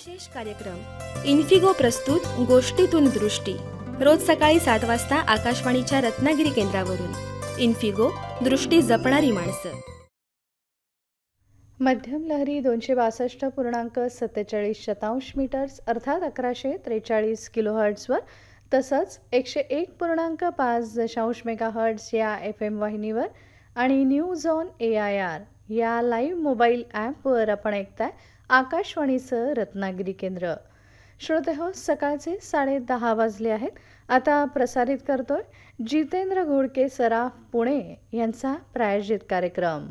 विशेष कार्यक्रम इन्फिगो प्रस्तुत गोष्टीतून दृष्टी रोज सकाळी 7 वाजता आकाशवाणीच्या रत्नागिरी केंद्रावरून. इन्फिगो, दृष्टी जपणारी माणसं. मध्यम लहरी 262.47 मीटर्स अर्थात 1143 किलोहर्ट्जवर तसंच 101.5 मेगाहर्ट्ज या FM वाहिनीवर आणि न्यूज ऑन AIR या लाईव्ह मोबाईल ॲपवर आपण ऐकताय आकाशवाणीचं रत्नागिरी केंद्र. श्रोतेहो, सकाळचे 10:30 वाजले आहेत. आता प्रसारित करतोय जितेंद्र घोडके सराफ पुणे यांचा प्रायोजित कार्यक्रम.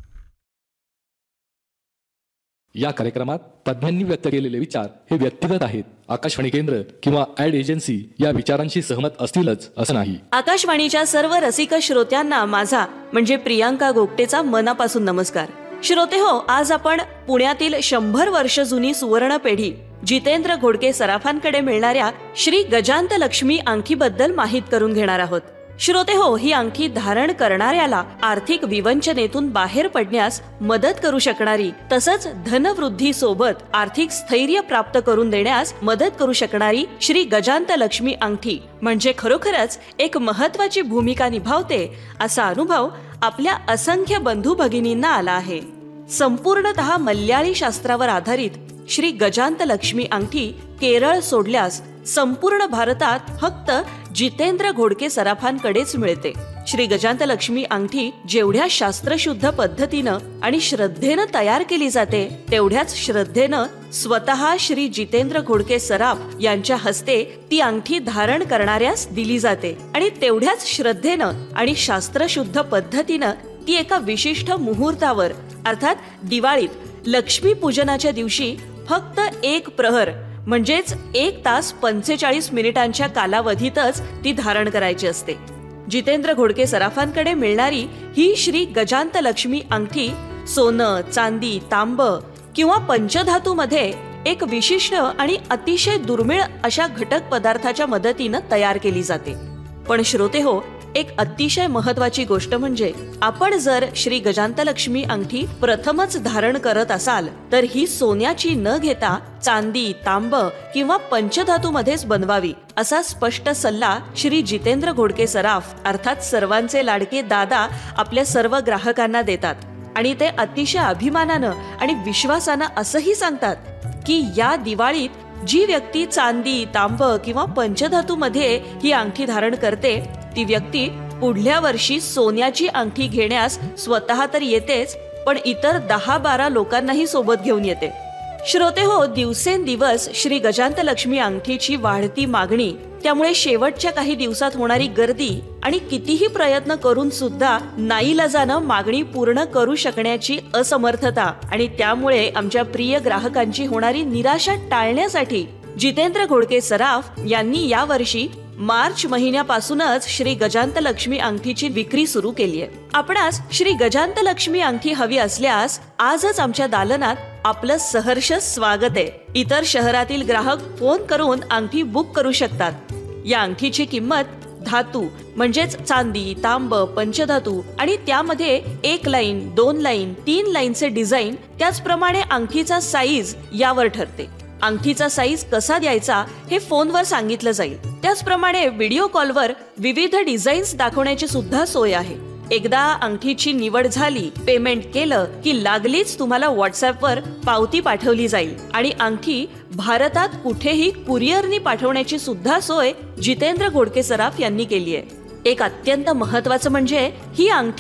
या कार्यक्रमात तज्ज्ञांनी व्यक्त केलेले विचार हे व्यक्तिगत आहेत. आकाशवाणी केंद्र किंवा ॲड एजन्सी या विचारांशी सहमत असतीलच असं नाही. आकाशवाणीच्या सर्व रसिक श्रोत्यांना माझा म्हणजे प्रियांका गोगटेचा मनापासून नमस्कार. श्रोते हो, आज आपण पुण्यातील 100 वर्ष जुनी सुवर्ण पेढी जितेंद्र घोडके सराफांकडे मिळणाऱ्या श्री गजांत लक्ष्मी अंगठीबद्दल माहित करून घेणार आहोत. श्रोते हो, ही अंगठी धारण करणाऱ्याला आर्थिक विवंचनेतून बाहेर पडण्यास मदत करू शकणारी तसंच धनवृद्धी सोबत आर्थिक स्थैर्य प्राप्त करून देण्यास मदत करू शकणारी श्री गजांत लक्ष्मी अंगठी म्हणजे खरोखरच एक महत्वाची भूमिका निभावते असा अनुभव आपल्या असंख्य बंधू भगिनींना आला आहे. संपूर्णतः मल्याळी शास्त्रावर आधारित श्री गजांत लक्ष्मी अंगठी केरळ सोडल्यास संपूर्ण भारतात फक्त जितेंद्र घोडके सराफांकडेच मिळते. श्री गजांत लक्ष्मी अंगठी जेवढ्या शास्त्रशुद्ध पद्धतीनं आणि श्रद्धेनं तयार केली जाते तेवढ्याच श्रद्धेनं स्वतः श्री जितेंद्र घोडके सराफ यांच्या हस्ते ती अंगठी धारण करणाऱ्यास दिली जाते आणि तेवढ्याच श्रद्धेनं आणि शास्त्रशुद्ध पद्धतीनं ती एका विशिष्ट मुहूर्तावर अर्थात दिवाळीत लक्ष्मी पूजनाच्या दिवशी फक्त 1 प्रहर म्हणजेच 1 तास 45 मिनिटांच्या कालावधीतच ती धारण करायची असते. जितेंद्र घोडके सराफांकडे मिळणारी ही श्री गजांत लक्ष्मी अंगठी सोनं, चांदी, तांब किंवा पंचधातूमध्ये एक विशिष्ट आणि अतिशय दुर्मिळ अशा घटक पदार्थाच्या मदतीनं तयार केली जाते. पण श्रोते हो, एक अतिशय महत्वाची गोष्ट म्हणजे आपण जर श्री गजांत लक्ष्मी अंगठी प्रथमच धारण करत असाल तर ही सोन्याची न घेता चांदी, तांब किंवा पंचधातूमध्येच बनवावी असा स्पष्ट सल्ला श्री जितेंद्र घोडके सराफ अर्थात सर्वांचे लाडके दादा आपल्या सर्व ग्राहकांना देतात. आणि ते अतिशय अभिमानानं आणि विश्वासानं असंही सांगतात की या दिवाळीत जी व्यक्ती चांदी, तांब किंवा पंचधातूमध्ये ही अंगठी धारण करते ती व्यक्ती पुढल्या वर्षी सोन्याची अंगठी घेण्यास स्वतः तर येतेच पण इतर 10-12 लोकांनाही सोबत घेऊन येते. श्रोते हो, दिवसेंदिवस श्री गजांत लक्ष्मी अंगठीची वाढती मागणी, त्यामुळे शेवटच्या काही दिवसात होणारी गर्दी आणि कितीही प्रयत्न करून सुद्धा नाईलाजानं मागणी पूर्ण करू शकण्याची असमर्थता आणि त्यामुळे आमच्या प्रिय ग्राहकांची होणारी निराशा टाळण्यासाठी जितेंद्र घोडके सराफ यांनी यावर्षी मार्च महिन्यापासूनच श्री गजांत लक्ष्मी अंगठीची विक्री सुरू केली आहे. आपणास श्री गजांत लक्ष्मी अंगठी हवी असल्यास आजच आमच्या दालनात आपलं सहर्ष स्वागत आहे. इतर शहरातील ग्राहक फोन करून अंगठी बुक करू शकतात. या अंगठीची किंमत धातू म्हणजेच चांदी, तांब, पंचधातू आणि त्यामध्ये 1 लाईन, 2 लाईन, 3 लाईनचे डिझाईन त्याचप्रमाणे अंगठीचा साईज यावर ठरते. अंगठीचा साईज कसा द्यायचा हे फोनवर सांगितलं जाईल. त्याचप्रमाणे व्हिडिओ कॉलवर विविध डिझाईन्स दाखवण्याची सुद्धा सोय आहे. एकदा अंगठीची निवड झाली, पेमेंट केलं की लागलीच तुम्हाला व्हॉट्सअपवर पावती पाठवली जाईल आणि अंगठी भारतात कुठेही कुरिअरनी पाठवण्याची सुद्धा सोय जितेंद्र घोडके सराफ यांनी केली आहे. एक अत्यंत महत्वाचं म्हणजे ही अंगठी